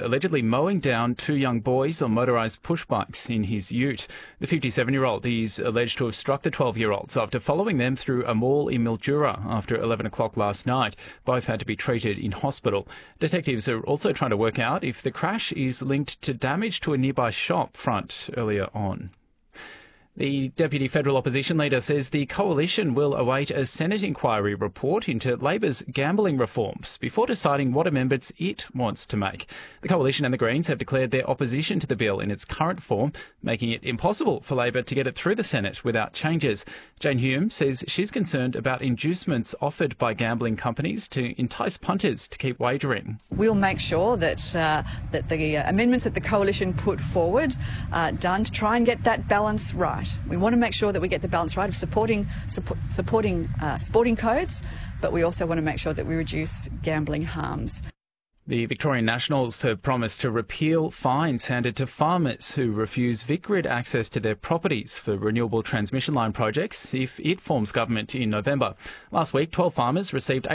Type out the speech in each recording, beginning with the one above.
allegedly mowing down two young boys on motorised push bikes in his ute. The 57-year-old is alleged to have struck the 12-year-olds after following them through a mall in Mildura after 11 o'clock last night. Both had to be treated in hospital. Detectives are also trying to work out if the crash is linked to damage to a nearby shop front earlier on. The Deputy Federal Opposition Leader says the Coalition will await a Senate inquiry report into Labor's gambling reforms before deciding what amendments it wants to make. The Coalition and the Greens have declared their opposition to the bill in its current form, making it impossible for Labor to get it through the Senate without changes. Jane Hume says she's concerned about inducements offered by gambling companies to entice punters to keep wagering. We'll make sure that the amendments that the Coalition put forward are done to try and get that balance right. We want to make sure that we get the balance right of supporting sporting codes, but we also want to make sure that we reduce gambling harms. The Victorian Nationals have promised to repeal fines handed to farmers who refuse VicGrid access to their properties for renewable transmission line projects if it forms government in November. Last week, 12 farmers received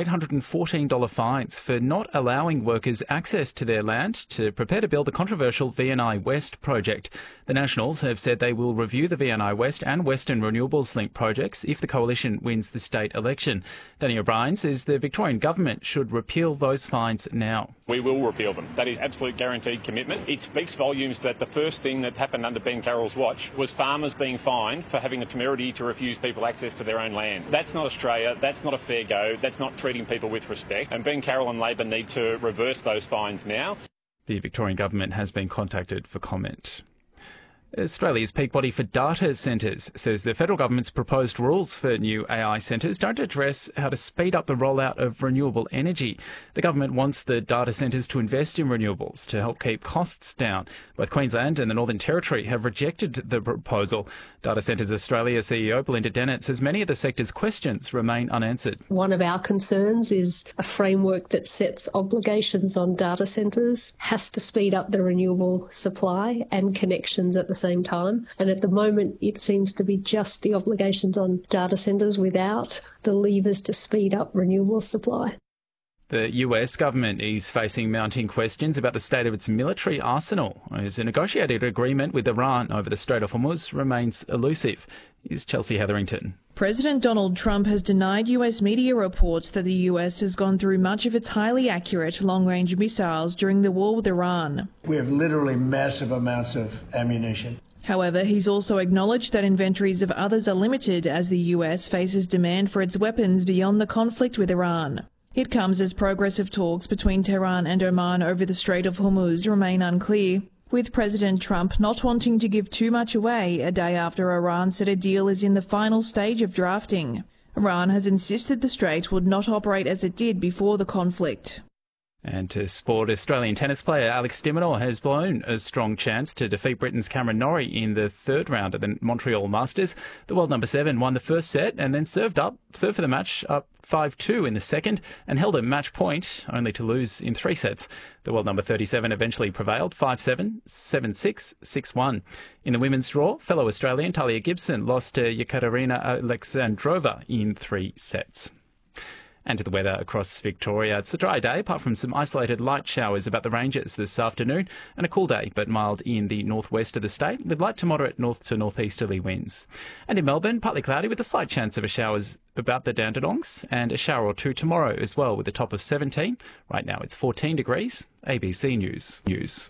$814 fines for not allowing workers access to their land to prepare to build the controversial VNI West project. The Nationals have said they will review the VNI West and Western Renewables Link projects if the Coalition wins the state election. Danny O'Brien says the Victorian government should repeal those fines now. We will repeal them. That is absolute guaranteed commitment. It speaks volumes that the first thing that happened under Ben Carroll's watch was farmers being fined for having the temerity to refuse people access to their own land. That's not Australia. That's not a fair go. That's not treating people with respect. And Ben Carroll and Labor need to reverse those fines now. The Victorian government has been contacted for comment. Australia's peak body for data centres says the federal government's proposed rules for new AI centres don't address how to speed up the rollout of renewable energy. The government wants the data centres to invest in renewables to help keep costs down. Both Queensland and the Northern Territory have rejected the proposal. Data Centres Australia CEO Belinda Dennett says many of the sector's questions remain unanswered. One of our concerns is a framework that sets obligations on data centres has to speed up the renewable supply and connections at the same time. And at the moment, it seems to be just the obligations on data centres without the levers to speed up renewable supply. The US government is facing mounting questions about the state of its military arsenal as a negotiated agreement with Iran over the Strait of Hormuz remains elusive. Here's Chelsea Hetherington. President Donald Trump has denied US media reports that the US has gone through much of its highly accurate long-range missiles during the war with Iran. We have literally massive amounts of ammunition. However, he's also acknowledged that inventories of others are limited as the US faces demand for its weapons beyond the conflict with Iran. It comes as progressive talks between Tehran and Oman over the Strait of Hormuz remain unclear, with President Trump not wanting to give too much away a day after Iran said a deal is in the final stage of drafting. Iran has insisted the strait would not operate as it did before the conflict. And to sport, Australian tennis player Alex de Minaur has blown a strong chance to defeat Britain's Cameron Norrie in the third round of the Montreal Masters. The world number 7 won the first set and then served for the match up 5-2 in the second and held a match point, only to lose in 3 sets. The world number 37 eventually prevailed 5-7, 7-6, 6-1. In the women's draw, fellow Australian Talia Gibson lost to Yekaterina Alexandrova in 3 sets. And to the weather across Victoria. It's a dry day, apart from some isolated light showers about the ranges this afternoon, and a cool day, but mild in the northwest of the state, with light to moderate north to northeasterly winds. And in Melbourne, partly cloudy with a slight chance of a showers about the Dandenongs, and a shower or two tomorrow as well, with a top of 17. Right now it's 14 degrees. ABC News.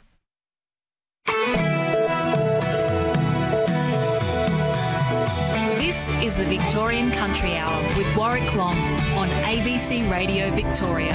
This is the Victorian Country Hour with Warwick Long on ABC Radio Victoria.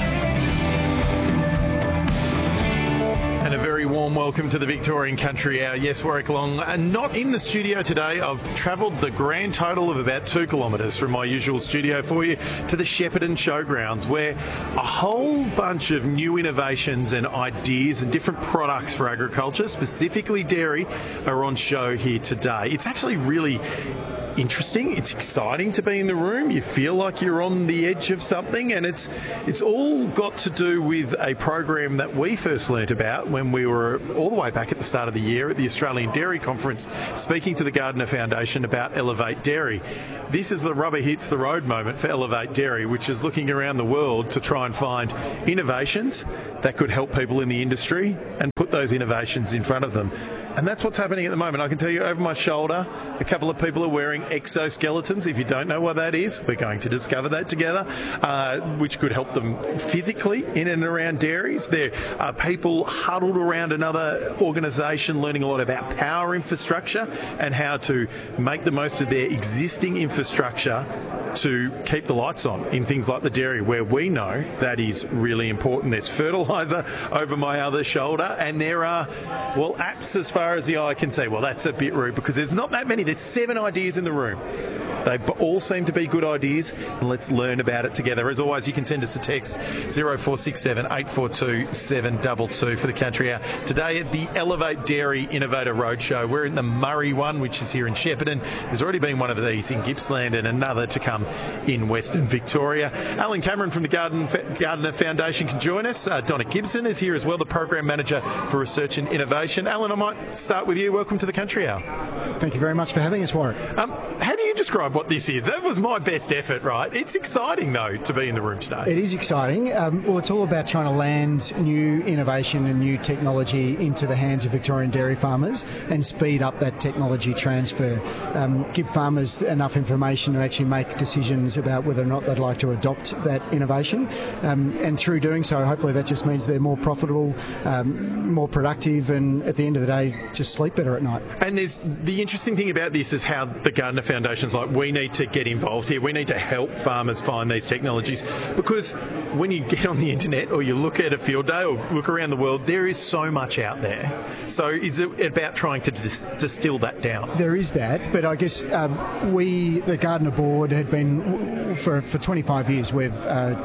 And a very warm welcome to the Victorian Country Hour. Yes, Warwick Long, and not in the studio today. I've travelled the grand total of about 2 kilometres from my usual studio for you to the Shepparton Showgrounds, where a whole bunch of new innovations and ideas and different products for agriculture, specifically dairy, are on show here today. It's actually really interesting. It's exciting to be in the room. You feel like you're on the edge of something, and it's all got to do with a program that we first learnt about when we were all the way back at the start of the year at the Australian Dairy Conference, speaking to the Gardner Foundation about Elevate Dairy. This is the rubber hits the road moment for Elevate Dairy, which is looking around the world to try and find innovations that could help people in the industry and put those innovations in front of them. And that's what's happening at the moment. I can tell you over my shoulder, a couple of people are wearing exoskeletons. If you don't know what that is, we're going to discover that together, which could help them physically in and around dairies. There are people huddled around another organisation learning a lot about power infrastructure and how to make the most of their existing infrastructure to keep the lights on in things like the dairy, where we know that is really important. There's fertiliser over my other shoulder, and there are, well, apps as far as the eye can see. Well, that's a bit rude because there's not that many. There's 7 ideas in the room. They all seem to be good ideas, and let's learn about it together. As always, you can send us a text 0467 842 722 for the Country Hour. Today at the Elevate Dairy Innovator Roadshow, we're in the Murray one, which is here in Shepparton. There's already been one of these in Gippsland and another to come in Western Victoria. Alan Cameron from the Gardner Foundation can join us. Donna Gibson is here as well, the Program Manager for Research and Innovation. Alan, I might start with you. Welcome to the Country Hour. Thank you very much for having us, Warwick. How do you describe what this is? That was my best effort, right? It's exciting, though, to be in the room today. It is exciting. Well, it's all about trying to land new innovation and new technology into the hands of Victorian dairy farmers and speed up that technology transfer. Give farmers enough information to actually make decisions about whether or not they'd like to adopt that innovation. And through doing so, hopefully that just means they're more profitable, more productive, and at the end of the day, just sleep better at night. And there's the interesting thing about this is how the Gardner Foundation's like, we need to get involved here. We need to help farmers find these technologies, because when you get on the internet or you look at a field day or look around the world, there is so much out there. So is it about trying to distill that down? There is that, but I guess we, the Gardner Board, had been, for 25 years, we've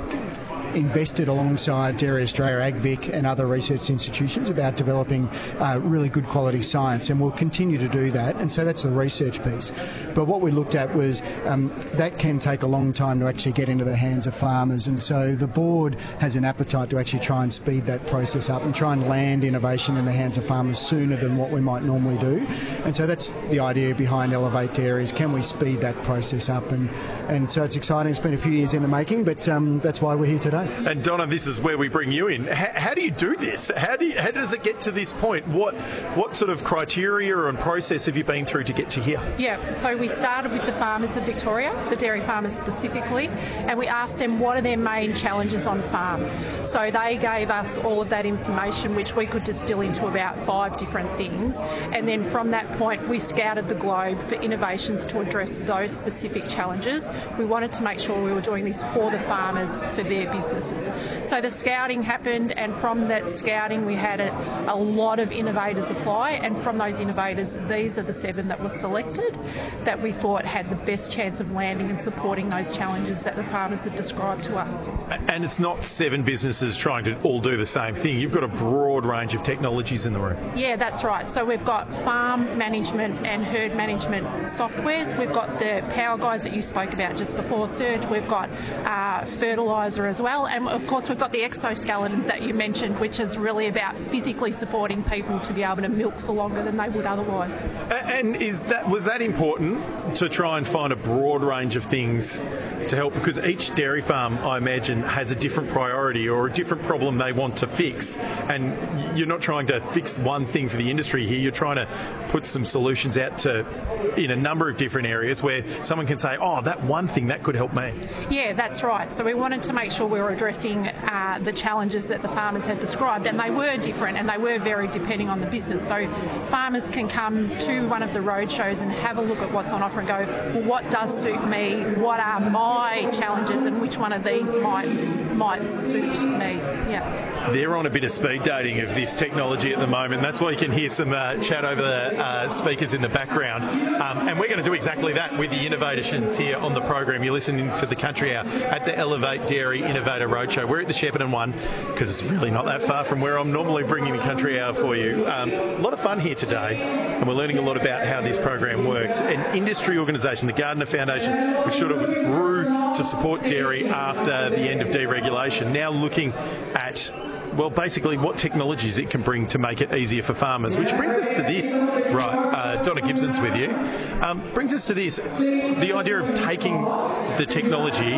invested alongside Dairy Australia, AgVic and other research institutions about developing really good quality science, and we'll continue to do that, and so that's the research piece. But what we looked at was that can take a long time to actually get into the hands of farmers, and so the board has an appetite to actually try and speed that process up and try and land innovation in the hands of farmers sooner than what we might normally do. And so that's the idea behind Elevate Dairy, is can we speed that process up, and so it's exciting. It's been a few years in the making, but that's why we're here today. And Donna, this is where we bring you in. How do you do this? How does it get to this point? What sort of criteria and process have you been through to get to here? Yeah, so we started with the farmers of Victoria, the dairy farmers specifically, and we asked them what are their main challenges on farm. So they gave us all of that information, which we could distill into about 5 different things, and then from that point we scouted the globe for innovations to address those specific challenges. We wanted to make sure we were doing this for the farmers, for their businesses. So the scouting happened, and from that scouting we had a lot of innovators apply, and from those innovators these are the 7 that were selected that we thought had the best chance of landing and supporting those challenges that the farmers had described to us. And it's not 7 businesses trying to all do the same thing. You've got a broad range of technologies in the room. Yeah, that's right. So we've got farm management and herd management softwares. We've got the power guys that you spoke about just before, Serge. We've got fertiliser as well, and of course we've got the exoskeletons that you mentioned, which is really about physically supporting people to be able to milk for longer than they would otherwise. And was that important to try and find a broad range of things to help? Because each dairy farm, I imagine, has a different priority or a different problem they want to fix, and you're not trying to fix one thing for the industry here. You're trying to put some solutions out in a number of different areas where someone can say, oh, that one thing, that could help me. Yeah, that's right. So we wanted to make sure we were addressing the challenges that the farmers had described, and they were different and they were varied depending on the business. So farmers can come to one of the road shows and have a look at what's on offer and go, well, what does suit me? What are my challenges, and which one of these might suit me? Yeah. They're on a bit of speed dating of this technology at the moment. That's why you can hear some chat over the speakers in the background. And we're going to do exactly that with the innovations here on the program. You're listening to the Country Hour at the Elevate Dairy Innovator Roadshow. We're at the Shepparton one because it's really not that far from where I'm normally bringing the Country Hour for you. A lot of fun here today, and we're learning a lot about how this program works. An industry organisation, the Gardner Foundation, which sort of grew to support dairy after the end of deregulation, now looking at, well, basically what technologies it can bring to make it easier for farmers, which brings us to this. Right, Donna Gibson's with you. Brings us to this, the idea of taking the technology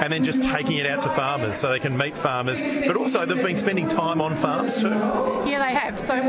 and then just taking it out to farmers so they can meet farmers. But also they've been spending time on farms too. Yeah, they have. So